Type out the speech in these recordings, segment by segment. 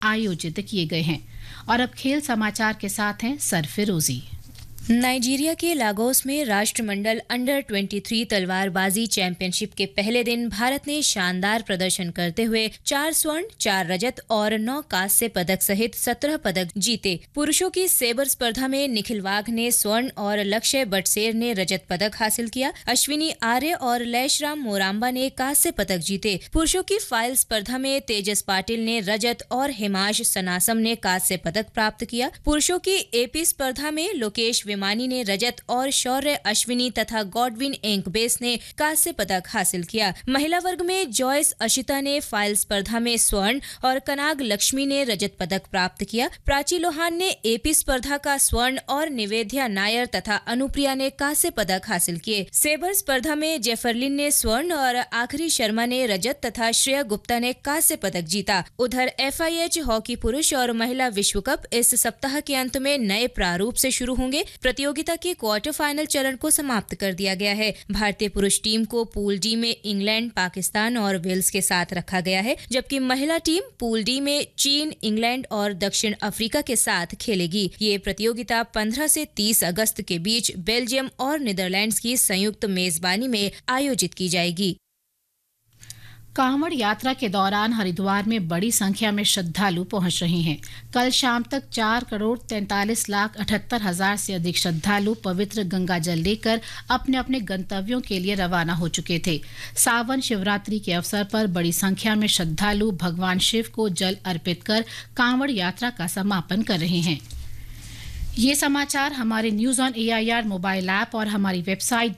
आयोजित किए गए हैं। और अब खेल समाचार के साथ हैं सरफिरोजी। नाइजीरिया के लागोस में राष्ट्रमंडल अंडर 23 तलवारबाजी चैंपियनशिप के पहले दिन भारत ने शानदार प्रदर्शन करते हुए 4 स्वर्ण, 4 रजत और 9 कांस्य पदक सहित 17 पदक जीते। पुरुषों की सेबर स्पर्धा में निखिल वाघ ने स्वर्ण और लक्ष्य बटसेर ने रजत पदक हासिल किया। अश्विनी आर्य और लैशराम मोराम्बा ने कांस्य पदक जीते। पुरुषों की फाइल स्पर्धा में तेजस पाटिल ने रजत और हिमांश सनासम ने कांस्य पदक प्राप्त किया। पुरुषों की एपी स्पर्धा में लोकेश विमानी ने रजत और शौर्य अश्विनी तथा गॉडविन एंकबेस ने कांस्य पदक हासिल किया। महिला वर्ग में जॉयस अशिता ने फाइल स्पर्धा में स्वर्ण और कनाग लक्ष्मी ने रजत पदक प्राप्त किया। प्राची लोहान ने एपी स्पर्धा का स्वर्ण और निवेद्या नायर तथा अनुप्रिया ने कांस्य पदक हासिल किए। सेबर स्पर्धा में जेफरलिन ने स्वर्ण और आखिरी शर्मा ने रजत तथा श्रेया गुप्ता ने कांस्य पदक जीता। उधर FIH हॉकी पुरुष और महिला विश्व कप इस सप्ताह के अंत में नए प्रारूप से शुरू होंगे। प्रतियोगिता के क्वार्टर फाइनल चरण को समाप्त कर दिया गया है। भारतीय पुरुष टीम को पूल डी में इंग्लैंड, पाकिस्तान और वेल्स के साथ रखा गया है, जबकि महिला टीम पूल डी में चीन, इंग्लैंड और दक्षिण अफ्रीका के साथ खेलेगी। ये प्रतियोगिता 15 से 30 अगस्त के बीच बेल्जियम और नीदरलैंड्स की संयुक्त मेजबानी में आयोजित की जाएगी। कांवड़ यात्रा के दौरान हरिद्वार में बड़ी संख्या में श्रद्धालु पहुंच रहे हैं। कल शाम तक 4,43,78,000 से अधिक श्रद्धालु पवित्र गंगा जल लेकर अपने अपने गंतव्यों के लिए रवाना हो चुके थे। सावन शिवरात्रि के अवसर पर बड़ी संख्या में श्रद्धालु भगवान शिव को जल अर्पित कर कांवड़ यात्रा का समापन कर रहे हैं। ये समाचार हमारे news on AIR mobile app और हमारी वेबसाइट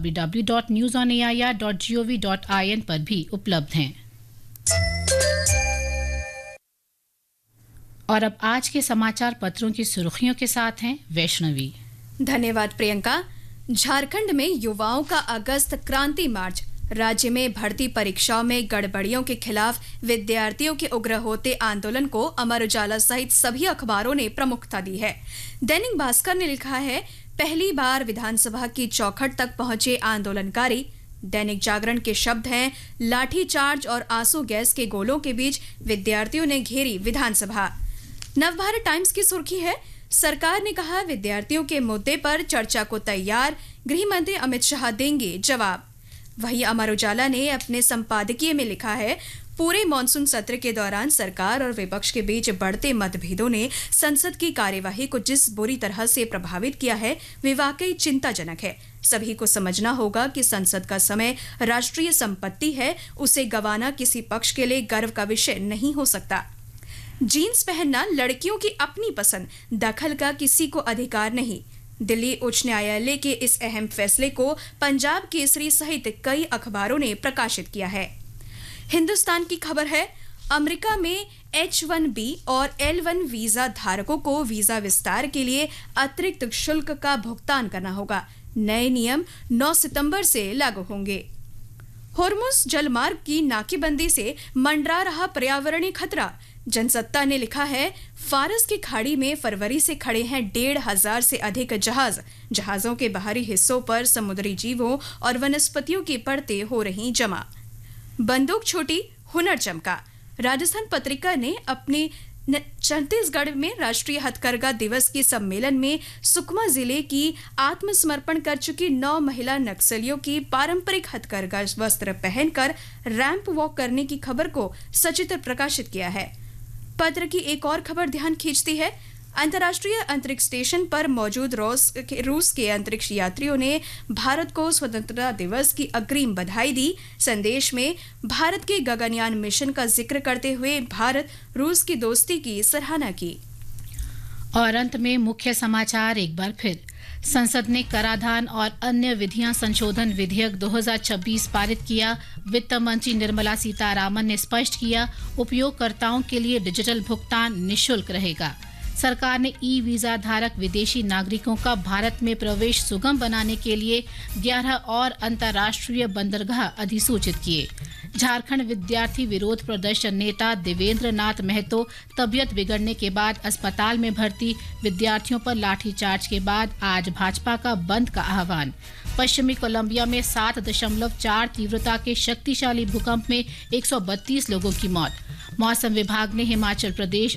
www.newsonair.gov.in पर भी उपलब्ध हैं। और अब आज के समाचार पत्रों की सुर्खियों के साथ हैं वैष्णवी। धन्यवाद प्रियंका। झारखंड में युवाओं का अगस्त क्रांति मार्च। राज्य में भर्ती परीक्षाओं में गड़बड़ियों के खिलाफ विद्यार्थियों के उग्र होते आंदोलन को अमर उजाला सहित सभी अखबारों ने प्रमुखता दी है। दैनिक भास्कर ने लिखा है, पहली बार विधानसभा की चौखट तक पहुंचे आंदोलनकारी। दैनिक जागरण के शब्द हैं, लाठीचार्ज और आंसू गैस के गोलों के बीच विद्यार्थियों ने घेरी विधानसभा। नवभारत टाइम्स की सुर्खी है, सरकार ने कहा विद्यार्थियों के मुद्दे पर चर्चा को तैयार, गृह मंत्री अमित शाह देंगे जवाब। वहीं अमर उजाला ने अपने संपादकीय में लिखा है, पूरे मॉनसून सत्र के दौरान सरकार और विपक्ष के बीच बढ़ते मतभेदों ने संसद की कार्यवाही को जिस बुरी तरह से प्रभावित किया है वे वाकई चिंताजनक है। सभी को समझना होगा कि संसद का समय राष्ट्रीय संपत्ति है, उसे गंवाना किसी पक्ष के लिए गर्व का विषय नहीं हो सकता। जीन्स पहनना लड़कियों की अपनी पसंद, दखल का किसी को अधिकार नहीं। दिल्ली उच्च न्यायालय के इस अहम फैसले को पंजाब केसरी सहित कई अखबारों ने प्रकाशित किया है। हिंदुस्तान की खबर है, अमेरिका में H-1B और L-1 वीजा धारकों को वीजा विस्तार के लिए अतिरिक्त शुल्क का भुगतान करना होगा। नए नियम 9 सितंबर से लागू होंगे। होर्मुज जलमार्ग की नाकेबंदी से मंडरा रहा पर्यावरणीय खतरा। जनसत्ता ने लिखा है, फारस की खाड़ी में फरवरी से खड़े हैं 1,500 से अधिक जहाज। जहाजों के बाहरी हिस्सों पर समुद्री जीवों और वनस्पतियों की परतें हो रही जमा। बंदूक छूटी, हुनर चमका। राजस्थान पत्रिका ने अपने छत्तीसगढ़ में राष्ट्रीय हथकरघा दिवस के सम्मेलन में सुकमा जिले की आत्मसमर्पण कर चुकी 9 महिला नक्सलियों की पारंपरिक हथकरघा वस्त्र पहनकर रैंप वॉक करने की खबर को सचित्र प्रकाशित किया है। पत्र की एक और खबर ध्यान खींचती है, अंतर्राष्ट्रीय अंतरिक्ष स्टेशन पर मौजूद रूस के अंतरिक्ष यात्रियों ने भारत को स्वतंत्रता दिवस की अग्रिम बधाई दी। संदेश में भारत के गगनयान मिशन का जिक्र करते हुए भारत रूस की दोस्ती की सराहना की। और अंत में मुख्य समाचार एक बार फिर। संसद ने कराधान और अन्य विधियां संशोधन विधेयक 2026 पारित किया। वित्त मंत्री निर्मला सीतारामन ने स्पष्ट किया, उपयोगकर्ताओं के लिए डिजिटल भुगतान निःशुल्क रहेगा। सरकार ने ई-वीजा धारक विदेशी नागरिकों का भारत में प्रवेश सुगम बनाने के लिए 11 और अंतर्राष्ट्रीय बंदरगाह अधिसूचित किए। झारखंड विद्यार्थी विरोध प्रदर्शन नेता देवेंद्र नाथ महतो तबियत बिगड़ने के बाद अस्पताल में भर्ती। विद्यार्थियों पर लाठीचार्ज के बाद आज भाजपा का बंद का आह्वान। पश्चिमी कोलंबिया में 7.4 तीव्रता के शक्तिशाली भूकंप में 132 लोगों की मौत। मौसम विभाग ने हिमाचल प्रदेश